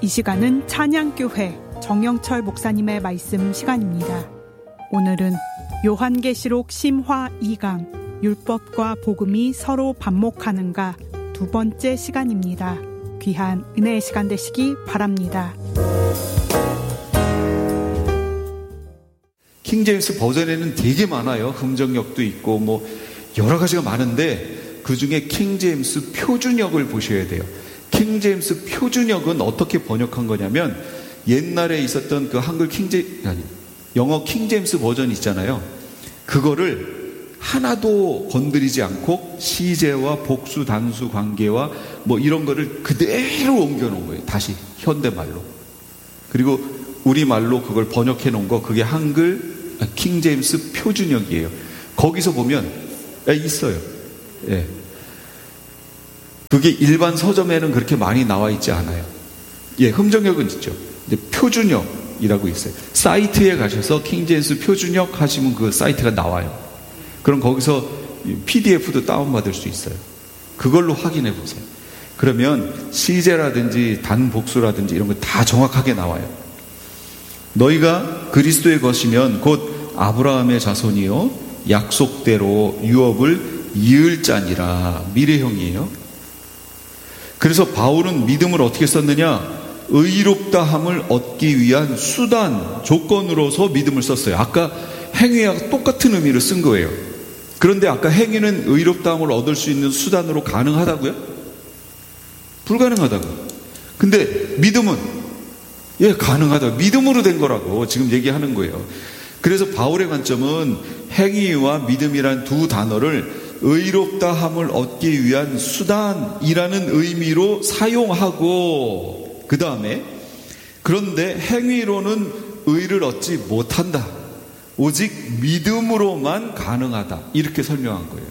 이 시간은 찬양교회 정영철 목사님의 말씀 시간입니다. 오늘은 요한계시록 심화 2강 율법과 복음이 서로 반목하는가 두 번째 시간입니다. 귀한 은혜의 시간 되시기 바랍니다. 킹제임스 버전에는 되게 많아요. 흥정역도 있고 여러 가지가 많은데 그 중에 킹제임스 표준역을 보셔야 돼요. 킹제임스 표준역은 어떻게 번역한 거냐면 옛날에 있었던 그 한글 영어 킹제임스 버전 있잖아요. 그거를 하나도 건드리지 않고 시제와 복수, 단수, 관계와 이런 거를 그대로 옮겨놓은 거예요. 다시 현대말로. 그리고 우리말로 그걸 번역해 놓은 거, 그게 한글 킹제임스 표준역이에요. 거기서 보면 있어요. 예. 그게 일반 서점에는 그렇게 많이 나와 있지 않아요. 예, 흠정역은 있죠. 근데 표준역이라고 있어요. 사이트에 가셔서 킹제임스 표준역 하시면 그 사이트가 나와요. 그럼 거기서 PDF도 다운받을 수 있어요. 그걸로 확인해 보세요. 그러면 시제라든지 단복수라든지 이런 거 다 정확하게 나와요. 너희가 그리스도의 것이면 곧 아브라함의 자손이요 약속대로 유업을 이을 자니라. 미래형이에요. 그래서 바울은 믿음을 어떻게 썼느냐? 의롭다함을 얻기 위한 수단, 조건으로서 믿음을 썼어요. 아까 행위와 똑같은 의미를 쓴 거예요. 그런데 아까 행위는 의롭다함을 얻을 수 있는 수단으로 가능하다고요? 불가능하다고요. 근데 믿음은 가능하다. 믿음으로 된 거라고 지금 얘기하는 거예요. 그래서 바울의 관점은 행위와 믿음이란 두 단어를 의롭다함을 얻기 위한 수단이라는 의미로 사용하고, 그 다음에 그런데 행위로는 의를 얻지 못한다. 오직 믿음으로만 가능하다. 이렇게 설명한 거예요.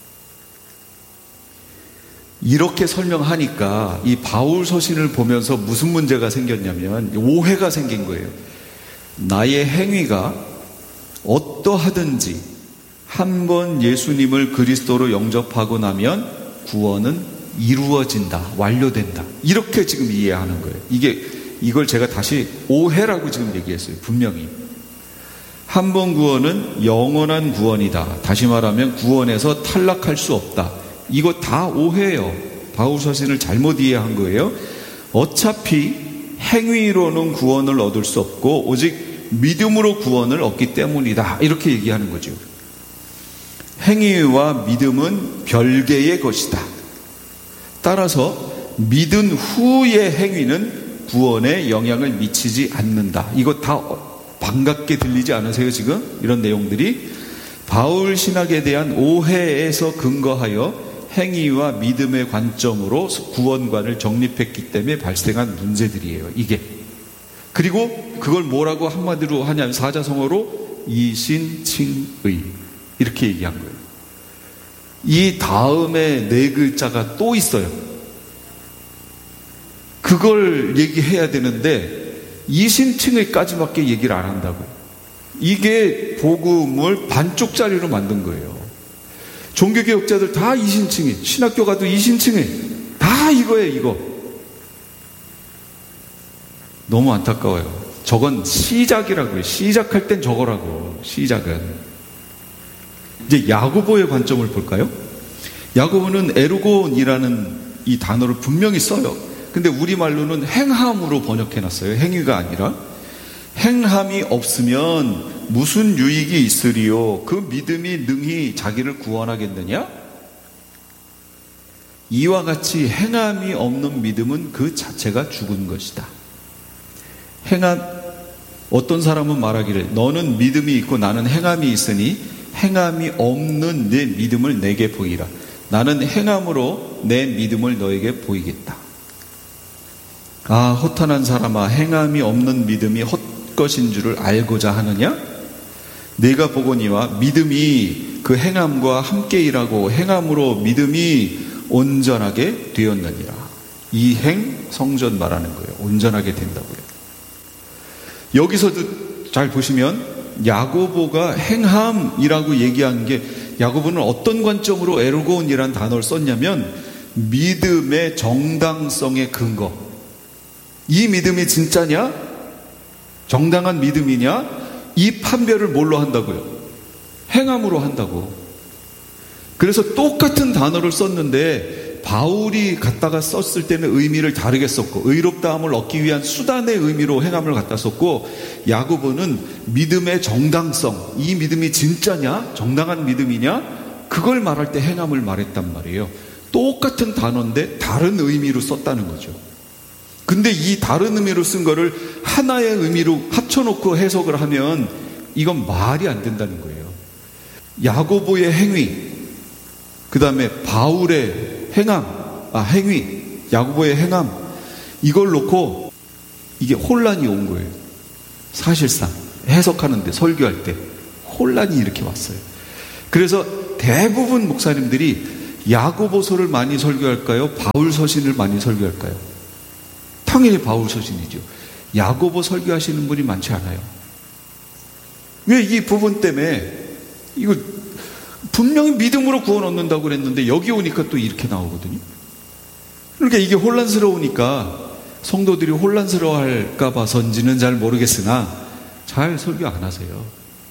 이렇게 설명하니까 이 바울 서신을 보면서 무슨 문제가 생겼냐면 오해가 생긴 거예요. 나의 행위가 어떠하든지 한번 예수님을 그리스도로 영접하고 나면 구원은 이루어진다, 완료된다. 이렇게 지금 이해하는 거예요. 이걸 제가 다시 오해라고 지금 얘기했어요. 분명히. 한 번 구원은 영원한 구원이다. 다시 말하면 구원에서 탈락할 수 없다. 이거 다 오해예요. 바울 서신을 잘못 이해한 거예요. 어차피 행위로는 구원을 얻을 수 없고 오직 믿음으로 구원을 얻기 때문이다. 이렇게 얘기하는 거죠. 행위와 믿음은 별개의 것이다. 따라서 믿은 후의 행위는 구원에 영향을 미치지 않는다. 이거 다 반갑게 들리지 않으세요 지금? 이런 내용들이 바울 신학에 대한 오해에서 근거하여 행위와 믿음의 관점으로 구원관을 정립했기 때문에 발생한 문제들이에요. 이게. 그리고 그걸 뭐라고 한마디로 하냐면 사자성어로 이신칭의 이렇게 얘기한 거예요. 이 다음에 네 글자가 또 있어요. 그걸 얘기해야 되는데 이신칭의까지밖에 얘기를 안 한다고요. 이게 복음을 반쪽짜리로 만든 거예요. 종교개혁자들 다 이신칭의, 신학교 가도 이신칭의, 다 이거예요. 이거 너무 안타까워요. 저건 시작이라고요. 시작할 땐 저거라고. 시작은. 이제 야고보의 관점을 볼까요? 야고보는 에르곤이라는 이 단어를 분명히 써요. 근데 우리말로는 행함으로 번역해놨어요. 행위가 아니라. 행함이 없으면 무슨 유익이 있으리요? 그 믿음이 능히 자기를 구원하겠느냐? 이와 같이 행함이 없는 믿음은 그 자체가 죽은 것이다. 어떤 사람은 말하기를 너는 믿음이 있고 나는 행함이 있으니 행함이 없는 내 믿음을 내게 보이라. 나는 행함으로 내 믿음을 너에게 보이겠다. 아, 허탄한 사람아, 행함이 없는 믿음이 헛것인 줄을 알고자 하느냐? 내가 보거니와 믿음이 그 행함과 함께 일하고 행함으로 믿음이 온전하게 되었느니라. 이행 성전 말하는 거예요. 온전하게 된다고요. 여기서도 잘 보시면 야고보가 행함이라고 얘기한 게, 야고보는 어떤 관점으로 에르곤이라는 단어를 썼냐면 믿음의 정당성의 근거, 이 믿음이 진짜냐? 정당한 믿음이냐? 이 판별을 뭘로 한다고요? 행함으로 한다고. 그래서 똑같은 단어를 썼는데 바울이 갖다가 썼을 때는 의미를 다르게 썼고, 의롭다함을 얻기 위한 수단의 의미로 행함을 갖다 썼고, 야고보는 믿음의 정당성, 이 믿음이 진짜냐? 정당한 믿음이냐? 그걸 말할 때 행함을 말했단 말이에요. 똑같은 단어인데 다른 의미로 썼다는 거죠. 근데 이 다른 의미로 쓴 거를 하나의 의미로 합쳐놓고 해석을 하면 이건 말이 안 된다는 거예요. 야고보의 행위, 그 다음에 바울의 행위, 야고보의 행함, 이걸 놓고 이게 혼란이 온 거예요. 사실상 해석하는데, 설교할 때 혼란이 이렇게 왔어요. 그래서 대부분 목사님들이 야고보서를 많이 설교할까요? 바울 서신을 많이 설교할까요? 당연히 바울 서신이죠. 야고보 설교하시는 분이 많지 않아요. 왜? 이 부분 때문에. 이거 분명히 믿음으로 구원 얻는다고 그랬는데 여기 오니까 또 이렇게 나오거든요. 그러니까 이게 혼란스러우니까 성도들이 혼란스러워할까 봐서인지는 잘 모르겠으나 잘 설교 안 하세요.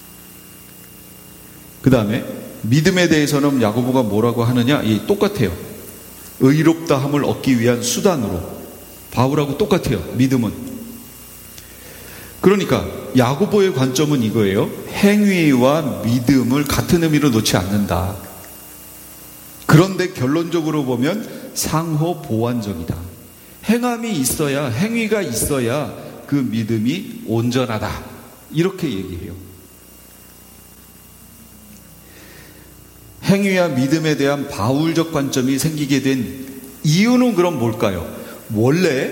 그 다음에 믿음에 대해서는 야고보가 뭐라고 하느냐? 똑같아요. 의롭다함을 얻기 위한 수단으로. 바울하고 똑같아요. 믿음은. 그러니까 야고보의 관점은 이거예요. 행위와 믿음을 같은 의미로 놓지 않는다. 그런데 결론적으로 보면 상호 보완적이다. 행함이 있어야, 행위가 있어야 그 믿음이 온전하다. 이렇게 얘기해요. 행위와 믿음에 대한 바울적 관점이 생기게 된 이유는 그럼 뭘까요? 원래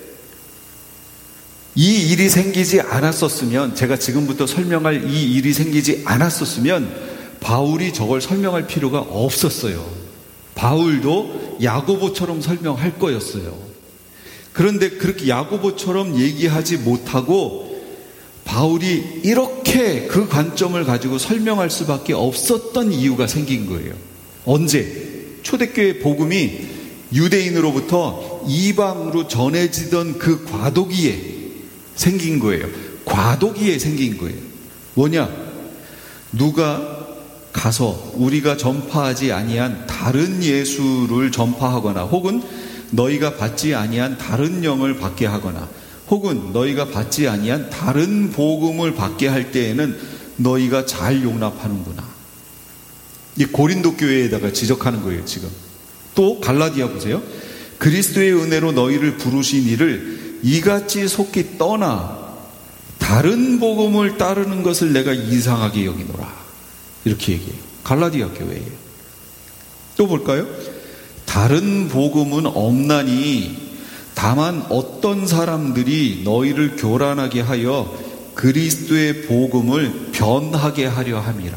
이 일이 생기지 않았었으면, 제가 지금부터 설명할 이 일이 생기지 않았었으면 바울이 저걸 설명할 필요가 없었어요. 바울도 야고보처럼 설명할 거였어요. 그런데 그렇게 야고보처럼 얘기하지 못하고 바울이 이렇게 그 관점을 가지고 설명할 수밖에 없었던 이유가 생긴 거예요. 언제? 초대교회 복음이 유대인으로부터 이방으로 전해지던 그 과도기에 생긴 거예요. 과도기에 생긴 거예요. 뭐냐? 누가 가서 우리가 전파하지 아니한 다른 예수를 전파하거나, 혹은 너희가 받지 아니한 다른 영을 받게 하거나, 혹은 너희가 받지 아니한 다른 복음을 받게 할 때에는 너희가 잘 용납하는구나. 이 고린도 교회에다가 지적하는 거예요, 지금. 또 갈라디아 보세요. 그리스도의 은혜로 너희를 부르신 이를 이같이 속히 떠나 다른 복음을 따르는 것을 내가 이상하게 여기노라. 이렇게 얘기해요. 갈라디아 교회에. 또 볼까요? 다른 복음은 없나니 다만 어떤 사람들이 너희를 교란하게 하여 그리스도의 복음을 변하게 하려 함이라.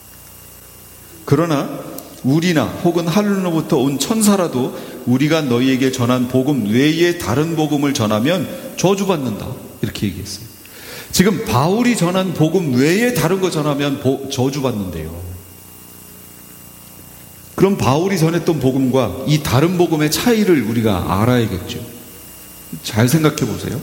그러나 우리나 혹은 하늘로부터 온 천사라도 우리가 너희에게 전한 복음 외에 다른 복음을 전하면 저주받는다. 이렇게 얘기했어요. 지금 바울이 전한 복음 외에 다른 거 전하면 저주받는데요. 그럼 바울이 전했던 복음과 이 다른 복음의 차이를 우리가 알아야겠죠. 잘 생각해 보세요.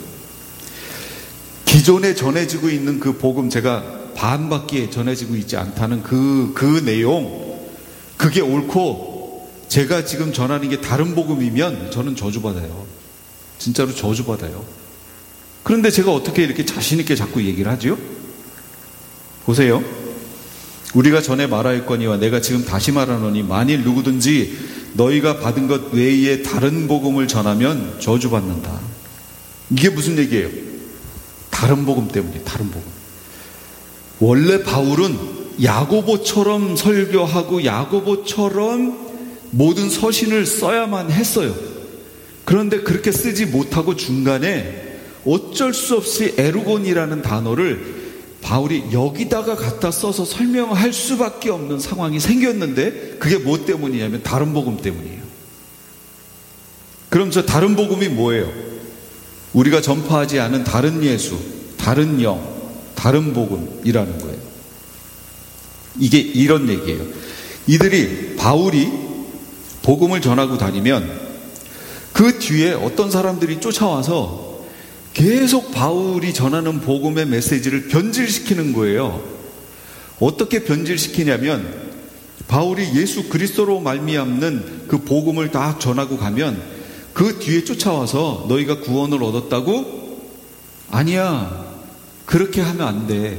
기존에 전해지고 있는 그 복음, 제가 반밖에 전해지고 있지 않다는 그 내용, 그게 옳고 제가 지금 전하는 게 다른 복음이면 저는 저주받아요. 진짜로 저주받아요. 그런데 제가 어떻게 이렇게 자신 있게 자꾸 얘기를 하죠? 보세요. 우리가 전에 말하였거니와 내가 지금 다시 말하노니 만일 누구든지 너희가 받은 것 외에 다른 복음을 전하면 저주받는다. 이게 무슨 얘기예요? 다른 복음 때문에. 다른 복음. 원래 바울은 야고보처럼 설교하고 야고보처럼 모든 서신을 써야만 했어요. 그런데 그렇게 쓰지 못하고 중간에 어쩔 수 없이 에르곤이라는 단어를 바울이 여기다가 갖다 써서 설명할 수밖에 없는 상황이 생겼는데, 그게 뭐 때문이냐면 다른 복음 때문이에요. 그럼 저 다른 복음이 뭐예요? 우리가 전파하지 않은 다른 예수, 다른 영, 다른 복음이라는 거예요. 이게 이런 얘기예요. 이들이, 바울이 복음을 전하고 다니면 그 뒤에 어떤 사람들이 쫓아와서 계속 바울이 전하는 복음의 메시지를 변질시키는 거예요. 어떻게 변질시키냐면 바울이 예수 그리스도로 말미암는 그 복음을 다 전하고 가면 그 뒤에 쫓아와서 너희가 구원을 얻었다고? 아니야. 그렇게 하면 안 돼.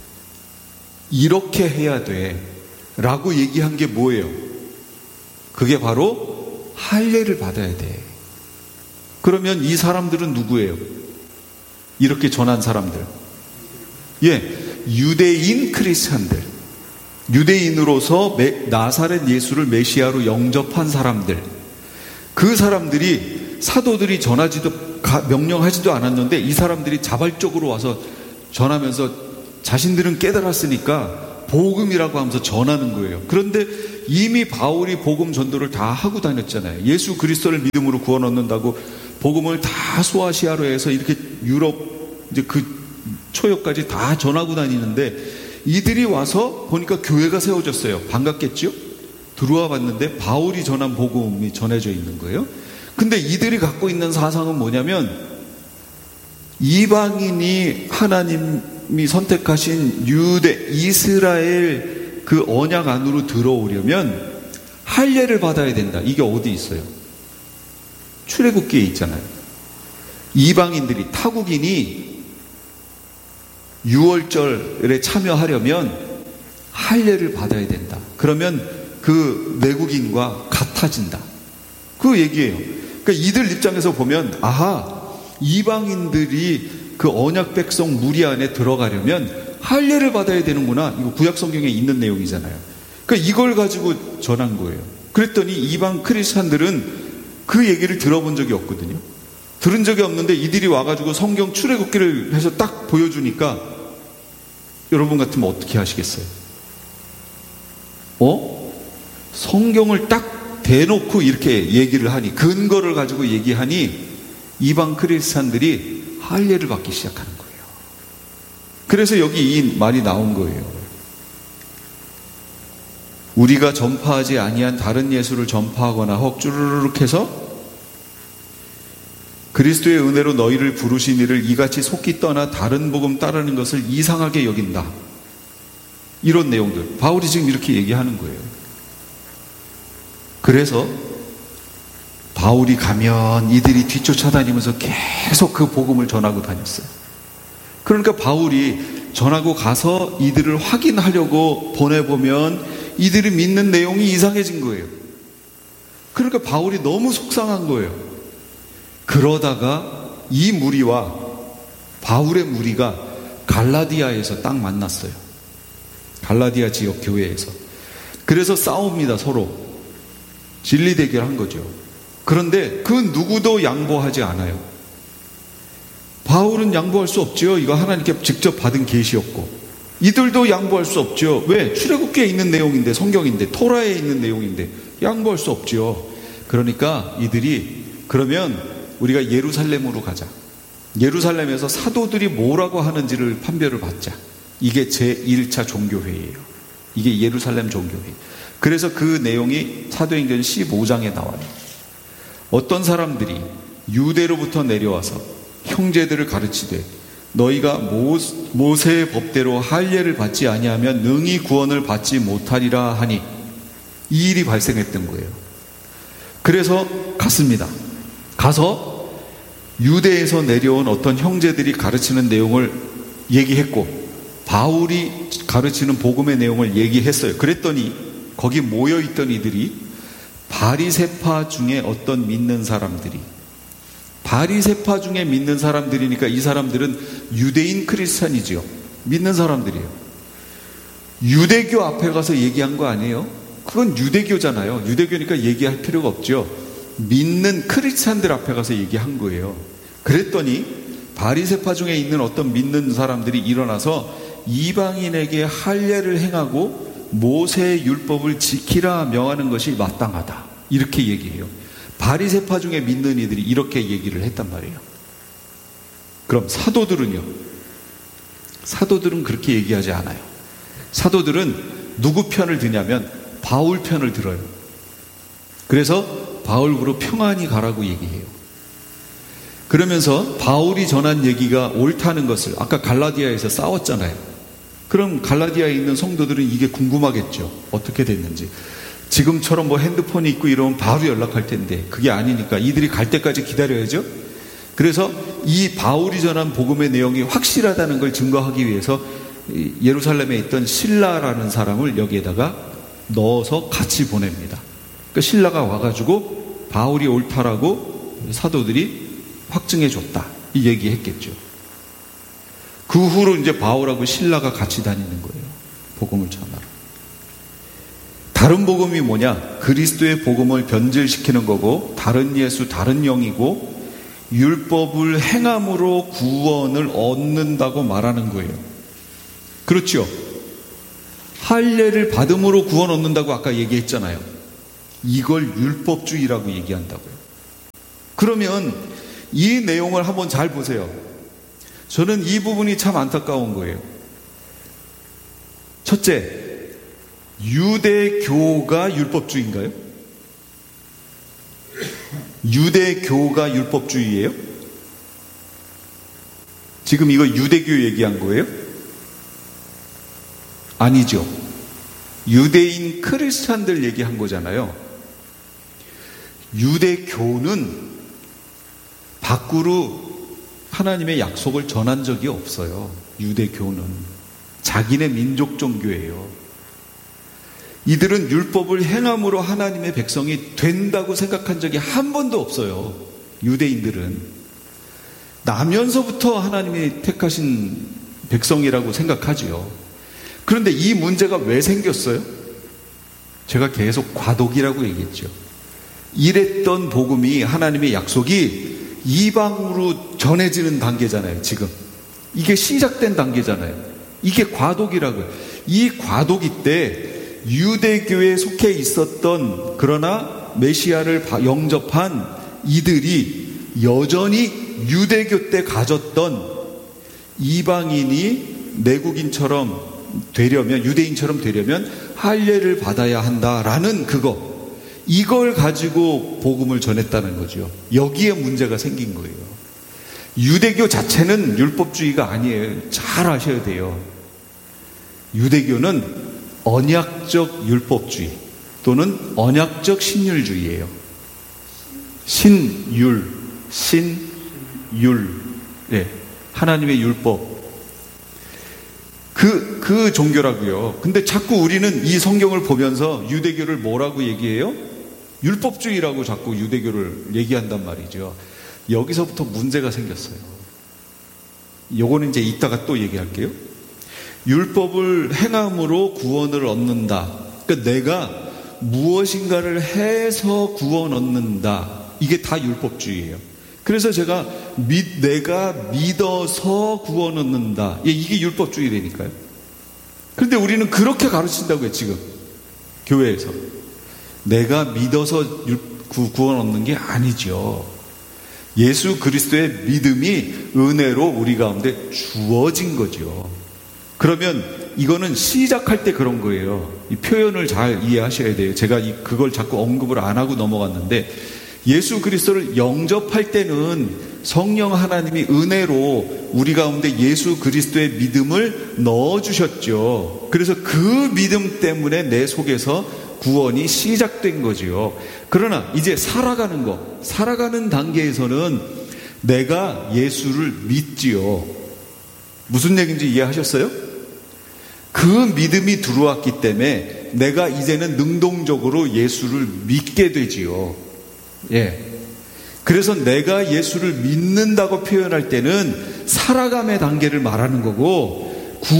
이렇게 해야 돼. 라고 얘기한 게 뭐예요? 그게 바로 할례를 받아야 돼. 그러면 이 사람들은 누구예요? 이렇게 전한 사람들. 유대인 크리스찬들. 유대인으로서 나사렛 예수를 메시아로 영접한 사람들. 그 사람들이 사도들이 명령하지도 않았는데 이 사람들이 자발적으로 와서 전하면서 자신들은 깨달았으니까 복음이라고 하면서 전하는 거예요. 그런데 이미 바울이 복음 전도를 다 하고 다녔잖아요. 예수 그리스도를 믿음으로 구원 얻는다고 복음을 다 소아시아로 해서 이렇게 유럽 이제 그 초역까지 다 전하고 다니는데 이들이 와서 보니까 교회가 세워졌어요. 반갑겠죠? 들어와 봤는데 바울이 전한 복음이 전해져 있는 거예요. 근데 이들이 갖고 있는 사상은 뭐냐면 이방인이 하나님이 선택하신 유대, 이스라엘 그 언약 안으로 들어오려면 할례를 받아야 된다. 이게 어디 있어요? 출애굽기에 있잖아요. 이방인들이, 타국인이 유월절에 참여하려면 할례를 받아야 된다. 그러면 그 내국인과 같아진다. 그 얘기예요. 그러니까 이들 입장에서 보면 아하, 이방인들이 그 언약 백성 무리 안에 들어가려면 할례를 받아야 되는구나. 이거 구약 성경에 있는 내용이잖아요. 그러니까 이걸 가지고 전한 거예요. 그랬더니 이방 크리스찬들은 그 얘기를 들어본 적이 없거든요. 들은 적이 없는데 이들이 와가지고 성경 출애굽기를 해서 딱 보여주니까 여러분 같으면 어떻게 하시겠어요? 성경을 딱 대놓고 이렇게 얘기를 하니, 근거를 가지고 얘기하니 이방 크리스찬들이 할례를 받기 시작하는 거예요. 그래서 여기 이 말이 나온 거예요. 우리가 전파하지 아니한 다른 예수를 전파하거나 혹 쭈르륵 해서 그리스도의 은혜로 너희를 부르신 이를 이같이 속기 떠나 다른 복음 따르는 것을 이상하게 여긴다. 이런 내용들. 바울이 지금 이렇게 얘기하는 거예요. 그래서 바울이 가면 이들이 뒤쫓아다니면서 계속 그 복음을 전하고 다녔어요. 그러니까 바울이 전하고 가서 이들을 확인하려고 보내보면 이들이 믿는 내용이 이상해진 거예요. 그러니까 바울이 너무 속상한 거예요. 그러다가 이 무리와 바울의 무리가 갈라디아에서 딱 만났어요. 갈라디아 지역 교회에서. 그래서 싸웁니다. 서로. 진리 대결한 거죠. 그런데 그 누구도 양보하지 않아요. 바울은 양보할 수 없죠. 이거 하나님께 직접 받은 계시였고. 이들도 양보할 수 없죠. 왜? 출애굽기에 있는 내용인데, 성경인데, 토라에 있는 내용인데 양보할 수 없죠. 그러니까 이들이 그러면 우리가 예루살렘으로 가자. 예루살렘에서 사도들이 뭐라고 하는지를 판별을 받자. 이게 제1차 종교회의예요. 이게 예루살렘 종교회의. 그래서 그 내용이 사도행전 15장에 나와요. 어떤 유대로부터 내려와서 형제들을 가르치되 너희가 모세의 법대로 할례를 받지 아니하면 능히 구원을 받지 못하리라 하니 이 일이 발생했던 거예요. 그래서 갔습니다. 가서 유대에서 내려온 어떤 형제들이 가르치는 내용을 얘기했고 바울이 가르치는 복음의 내용을 얘기했어요. 그랬더니 거기 모여있던 이들이 바리새파 중에 어떤 믿는 사람들이, 바리새파 중에 믿는 사람들이니까 이 사람들은 유대인 크리스찬이지요. 믿는 사람들이에요. 유대교 앞에 가서 얘기한 거 아니에요? 그건 유대교잖아요. 유대교니까 얘기할 필요가 없죠. 믿는 크리스찬들 앞에 가서 얘기한 거예요. 그랬더니 바리새파 중에 있는 어떤 믿는 사람들이 일어나서 이방인에게 할례를 행하고 모세의 율법을 지키라 명하는 것이 마땅하다. 이렇게 얘기해요. 바리새파 중에 믿는 이들이 이렇게 얘기를 했단 말이에요. 그럼 사도들은요? 사도들은 그렇게 얘기하지 않아요. 사도들은 누구 편을 드냐면 바울 편을 들어요. 그래서 바울으로 평안히 가라고 얘기해요. 그러면서 바울이 전한 얘기가 옳다는 것을, 아까 갈라디아에서 싸웠잖아요. 그럼 갈라디아에 있는 성도들은 이게 궁금하겠죠. 어떻게 됐는지. 지금처럼 뭐 핸드폰이 있고 이러면 바로 연락할 텐데 그게 아니니까 이들이 갈 때까지 기다려야죠. 그래서 이 바울이 전한 복음의 내용이 확실하다는 걸 증거하기 위해서 예루살렘에 있던 신라라는 사람을 여기에다가 넣어서 같이 보냅니다. 그러니까 신라가 와가지고 바울이 옳다라고 사도들이 확증해 줬다, 이 얘기했겠죠. 그 후로 이제 바울하고 신라가 같이 다니는 거예요. 복음을 전하러. 다른 복음이 뭐냐? 그리스도의 복음을 변질시키는 거고, 다른 예수, 다른 영이고, 율법을 행함으로 구원을 얻는다고 말하는 거예요. 그렇죠? 할례를 받음으로 구원 얻는다고 아까 얘기했잖아요. 이걸 율법주의라고 얘기한다고요. 그러면 이 내용을 한번 잘 보세요. 저는 이 부분이 참 안타까운 거예요. 첫째, 유대교가 율법주의인가요? 유대교가 율법주의예요? 지금 이거 유대교 얘기한 거예요? 아니죠. 유대인 크리스찬들 얘기한 거잖아요. 유대교는 밖으로 하나님의 약속을 전한 적이 없어요. 유대교는 자기네 민족 종교예요. 이들은 율법을 행함으로 하나님의 백성이 된다고 생각한 적이 한 번도 없어요. 유대인들은 나면서부터 하나님이 택하신 백성이라고 생각하지요. 그런데 이 문제가 왜 생겼어요? 제가 계속 과도기라고 얘기했죠. 이랬던 복음이, 하나님의 약속이 이방으로 전해지는 단계잖아요. 지금 이게 시작된 단계잖아요. 이게 과도기라고요. 이 과도기 때 유대교에 속해 있었던, 그러나 메시아를 영접한 이들이 여전히 유대교 때 가졌던 이방인이 내국인처럼 되려면, 유대인처럼 되려면 할례를 받아야 한다라는 그거, 이걸 가지고 복음을 전했다는 거죠. 여기에 문제가 생긴 거예요. 유대교 자체는 율법주의가 아니에요. 잘 아셔야 돼요. 유대교는 언약적 율법주의 또는 언약적 신율주의예요. 신율, 네, 하나님의 율법, 그 종교라고요. 근데 자꾸 우리는 이 성경을 보면서 유대교를 뭐라고 얘기해요? 율법주의라고 자꾸 유대교를 얘기한단 말이죠. 여기서부터 문제가 생겼어요. 요거는 이제 이따가 또 얘기할게요. 율법을 행함으로 구원을 얻는다. 그러니까 내가 무엇인가를 해서 구원 얻는다. 이게 다 율법주의예요. 그래서 제가 내가 믿어서 구원 얻는다. 이게 율법주의라니까요. 그런데 우리는 그렇게 가르친다고요. 지금 교회에서 내가 믿어서 구원 얻는 게 아니죠. 예수 그리스도의 믿음이 은혜로 우리 가운데 주어진 거죠. 그러면 이거는 시작할 때 그런 거예요. 이 표현을 잘 이해하셔야 돼요. 제가 그걸 자꾸 언급을 안 하고 넘어갔는데, 예수 그리스도를 영접할 때는 성령 하나님이 은혜로 우리 가운데 예수 그리스도의 믿음을 넣어주셨죠. 그래서 그 믿음 때문에 내 속에서 구원이 시작된 거지요. 그러나 이제 살아가는 단계에서는 내가 예수를 믿지요. 무슨 얘기인지 이해하셨어요? 그 믿음이 들어왔기 때문에 내가 이제는 능동적으로 예수를 믿게 되지요. 예. 그래서 내가 예수를 믿는다고 표현할 때는 살아감의 단계를 말하는 거고,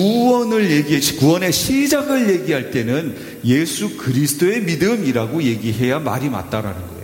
구원의 시작을 얘기할 때는 예수 그리스도의 믿음이라고 얘기해야 말이 맞다라는 거예요.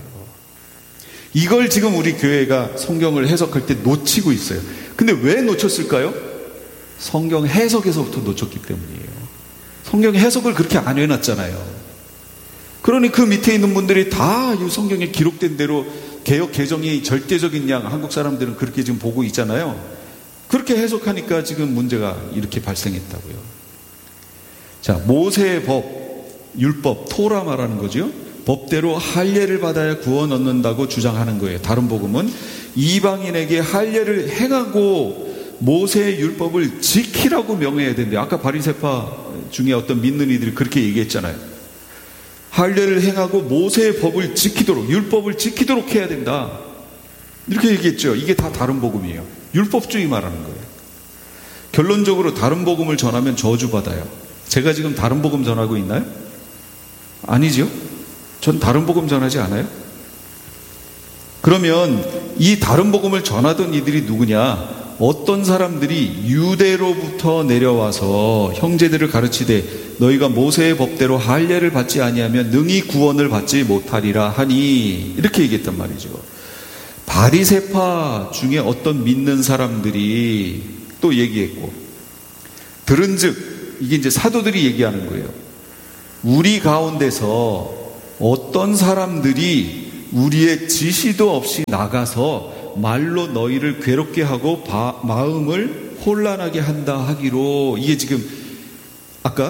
이걸 지금 우리 교회가 성경을 해석할 때 놓치고 있어요. 근데 왜 놓쳤을까요? 성경 해석에서부터 놓쳤기 때문이에요. 성경 해석을 그렇게 안 해놨잖아요. 그러니 그 밑에 있는 분들이 다 이 성경에 기록된 대로 개역 개정이 절대적인 양, 한국 사람들은 그렇게 지금 보고 있잖아요. 그렇게 해석하니까 지금 문제가 이렇게 발생했다고요. 자, 모세의 법, 율법, 토라 말하는 거죠. 법대로 할례를 받아야 구원 얻는다고 주장하는 거예요. 다른 복음은 이방인에게 할례를 행하고 모세의 율법을 지키라고 명해야 된대요. 아까 바리새파 중에 어떤 믿는 이들이 그렇게 얘기했잖아요. 할례를 행하고 모세의 법을 지키도록, 율법을 지키도록 해야 된다. 이렇게 얘기했죠. 이게 다 다른 복음이에요. 율법주의 말하는 거예요. 결론적으로 다른 복음을 전하면 저주받아요. 제가 지금 다른 복음 전하고 있나요? 아니죠. 전 다른 복음 전하지 않아요. 그러면 이 다른 복음을 전하던 이들이 누구냐? 어떤 사람들이 유대로부터 내려와서 형제들을 가르치되 너희가 모세의 법대로 할례를 받지 아니하면 능히 구원을 받지 못하리라 하니, 이렇게 얘기했단 말이죠. 바리새파 중에 어떤 믿는 사람들이 또 얘기했고, 들은즉, 이게 이제 사도들이 얘기하는 거예요. 우리 가운데서 어떤 사람들이 우리의 지시도 없이 나가서 말로 너희를 괴롭게 하고 마음을 혼란하게 한다 하기로, 이게 지금 아까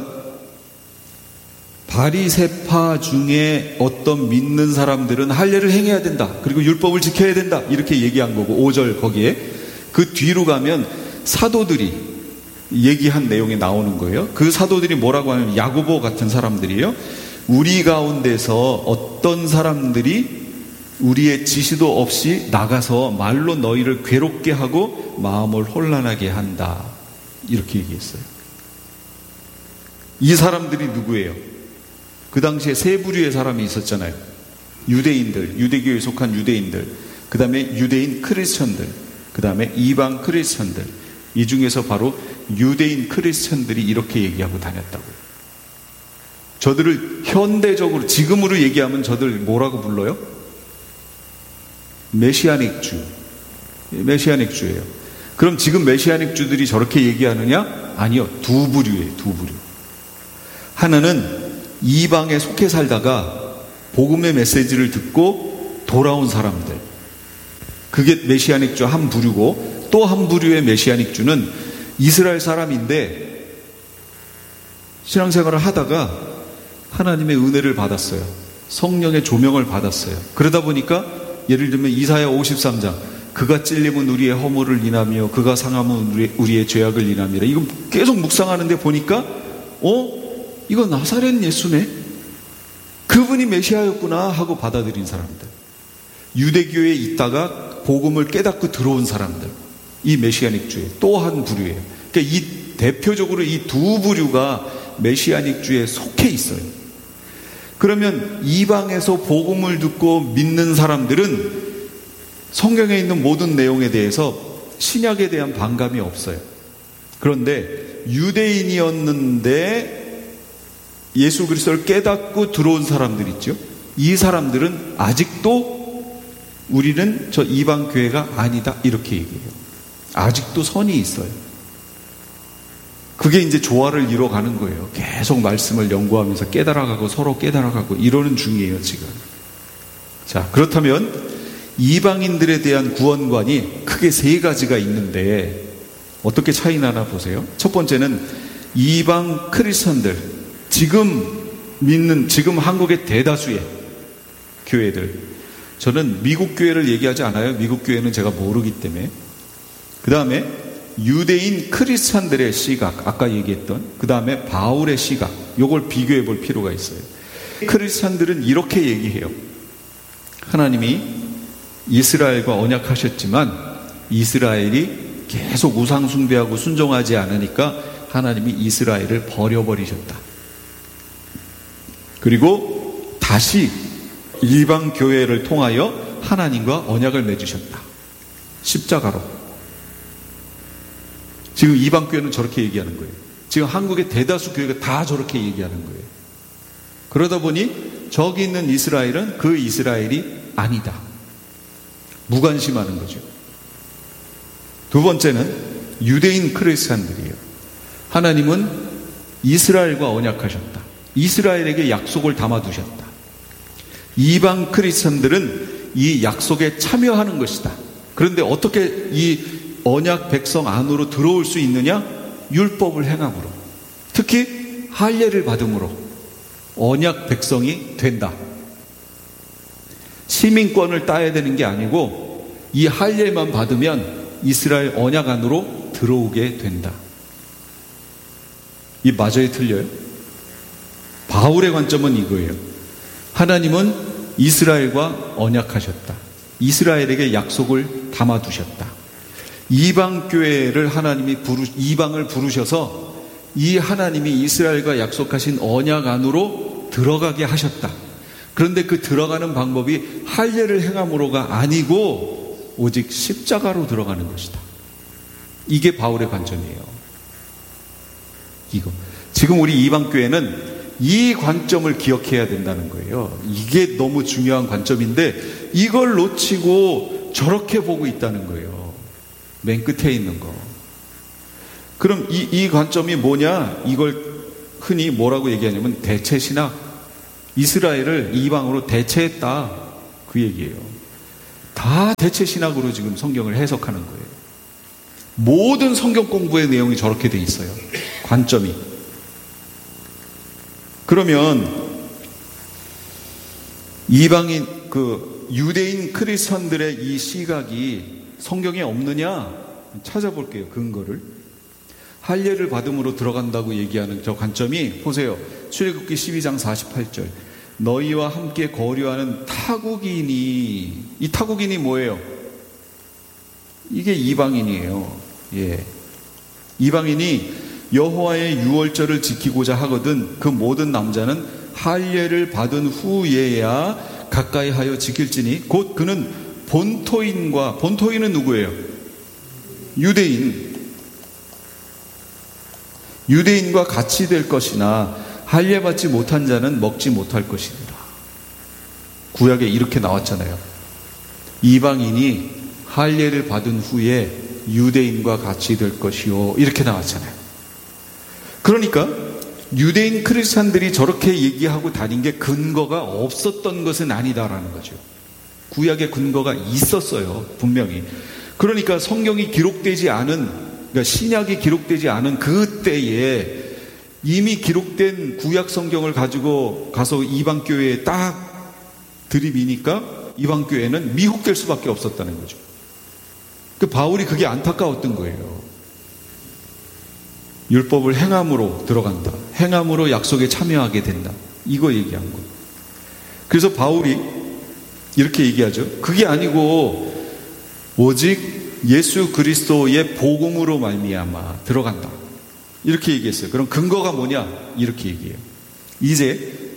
바리새파 중에 어떤 믿는 사람들은 할례를 행해야 된다, 그리고 율법을 지켜야 된다, 이렇게 얘기한 거고, 5절 거기에 그 뒤로 가면 사도들이 얘기한 내용이 나오는 거예요. 그 사도들이 뭐라고 하냐면 야고보 같은 사람들이에요. 우리 가운데서 어떤 사람들이 우리의 지시도 없이 나가서 말로 너희를 괴롭게 하고 마음을 혼란하게 한다, 이렇게 얘기했어요. 이 사람들이 누구예요? 그 당시에 세 부류의 사람이 있었잖아요. 유대인들, 유대교에 속한 유대인들, 그 다음에 유대인 크리스천들, 그 다음에 이방 크리스천들. 이 중에서 바로 유대인 크리스천들이 이렇게 얘기하고 다녔다고요. 저들을 현대적으로, 지금으로 얘기하면 저들 뭐라고 불러요? 메시아닉 주. 메시아닉 주예요. 그럼 지금 메시아닉 주들이 저렇게 얘기하느냐? 아니요. 두 부류예요. 두 부류. 하나는 이방에 속해 살다가 복음의 메시지를 듣고 돌아온 사람들. 그게 메시아닉 주 한 부류고, 또 한 부류의 메시아닉 주는 이스라엘 사람인데 신앙생활을 하다가 하나님의 은혜를 받았어요. 성령의 조명을 받았어요. 그러다 보니까 예를 들면 이사야 53장, 그가 찔림은 우리의 허물을 인하며 그가 상함은 우리의 죄악을 인함이라. 이거 계속 묵상하는데 보니까 이거 나사렛 예수네? 그분이 메시아였구나 하고 받아들인 사람들. 유대교에 있다가 복음을 깨닫고 들어온 사람들. 이 메시아닉 주의 또 한 부류예요. 그러니까 대표적으로 이 두 부류가 메시아닉 주에 속해 있어요. 그러면 이방에서 복음을 듣고 믿는 사람들은 성경에 있는 모든 내용에 대해서 신약에 대한 반감이 없어요. 그런데 유대인이었는데 예수 그리스도를 깨닫고 들어온 사람들 있죠. 이 사람들은 아직도 우리는 저 이방 교회가 아니다, 이렇게 얘기해요. 아직도 선이 있어요. 그게 이제 조화를 이뤄가는 거예요. 계속 말씀을 연구하면서 깨달아가고 서로 깨달아가고 이러는 중이에요, 지금. 자, 그렇다면 이방인들에 대한 구원관이 크게 세 가지가 있는데 어떻게 차이 나나 보세요. 첫 번째는 이방 크리스천들, 지금 한국의 대다수의 교회들. 저는 미국 교회를 얘기하지 않아요. 미국 교회는 제가 모르기 때문에. 그 다음에 유대인 크리스찬들의 시각, 아까 얘기했던, 그 다음에 바울의 시각, 요걸 비교해 볼 필요가 있어요. 크리스찬들은 이렇게 얘기해요. 하나님이 이스라엘과 언약하셨지만 이스라엘이 계속 우상 숭배하고 순종하지 않으니까 하나님이 이스라엘을 버려버리셨다. 그리고 다시 일방 교회를 통하여 하나님과 언약을 맺으셨다. 십자가로. 지금 이방 교회는 저렇게 얘기하는 거예요. 지금 한국의 대다수 교회가 다 저렇게 얘기하는 거예요. 그러다 보니 저기 있는 이스라엘은 그 이스라엘이 아니다. 무관심하는 거죠. 두 번째는 유대인 크리스찬들이에요. 하나님은 이스라엘과 언약하셨다. 이스라엘에게 약속을 담아두셨다. 이방 크리스찬들은 이 약속에 참여하는 것이다. 그런데 어떻게 이 언약 백성 안으로 들어올 수 있느냐? 율법을 행함으로, 특히 할례를 받음으로 언약 백성이 된다. 시민권을 따야 되는 게 아니고 이 할례만 받으면 이스라엘 언약 안으로 들어오게 된다. 이 맞아요, 틀려요? 바울의 관점은 이거예요. 하나님은 이스라엘과 언약하셨다. 이스라엘에게 약속을 담아두셨다. 이방 교회를 하나님이 이방을 부르셔서 이 하나님이 이스라엘과 약속하신 언약 안으로 들어가게 하셨다. 그런데 그 들어가는 방법이 할례를 행함으로가 아니고 오직 십자가로 들어가는 것이다. 이게 바울의 관점이에요. 이거. 지금 우리 이방 교회는 이 관점을 기억해야 된다는 거예요. 이게 너무 중요한 관점인데 이걸 놓치고 저렇게 보고 있다는 거예요. 맨 끝에 있는 거. 그럼 이 관점이 뭐냐? 이걸 흔히 뭐라고 얘기하냐면 대체신학. 이스라엘을 이방으로 대체했다. 그 얘기예요. 다 대체신학으로 지금 성경을 해석하는 거예요. 모든 성경 공부의 내용이 저렇게 돼 있어요. 관점이. 그러면 이방인 유대인 크리스천들의 이 시각이 성경에 없느냐? 찾아볼게요. 근거를. 할례를 받음으로 들어간다고 얘기하는 저 관점이 보세요. 출애굽기 12장 48절. 너희와 함께 거류하는 타국인이, 이 타국인이 뭐예요? 이게 이방인이에요. 예. 이방인이 여호와의 유월절을 지키고자 하거든 그 모든 남자는 할례를 받은 후에야 가까이 하여 지킬지니 곧 그는 본토인은 누구예요? 유대인과 같이 될 것이나 할례 받지 못한 자는 먹지 못할 것이니라. 구약에 이렇게 나왔잖아요. 이방인이 할례를 받은 후에 유대인과 같이 될 것이요, 이렇게 나왔잖아요. 그러니까 유대인 크리스찬들이 저렇게 얘기하고 다닌 게 근거가 없었던 것은 아니다라는 거죠. 구약의 근거가 있었어요, 분명히. 그러니까 성경이 기록되지 않은, 그러니까 신약이 기록되지 않은 그때에 이미 기록된 구약 성경을 가지고 가서 이방 교회에 딱 들이미니까 이방 교회는 미혹될 수밖에 없었다는 거죠. 그 바울이 그게 안타까웠던 거예요. 율법을 행함으로 들어간다. 행함으로 약속에 참여하게 된다. 이거 얘기한 거예요. 그래서 바울이 이렇게 얘기하죠. 그게 아니고 오직 예수 그리스도의 복음으로 말미암아 들어간다. 이렇게 얘기했어요. 그럼 근거가 뭐냐? 이렇게 얘기해요. 이제